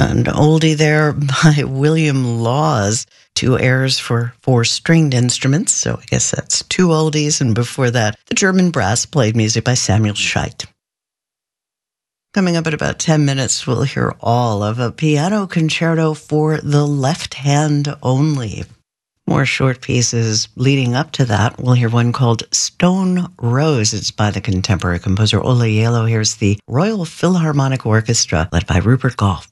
An oldie there by William Laws, two airs for four stringed instruments, so I guess that's two oldies, and before that, the German brass played music by Samuel Scheidt. Coming up in about 10 minutes, we'll hear all of a piano concerto for the left hand only. More short pieces leading up to that. We'll hear one called Stone Rose. It's by the contemporary composer Ola Yelo. Here's the Royal Philharmonic Orchestra, led by Rupert Goff.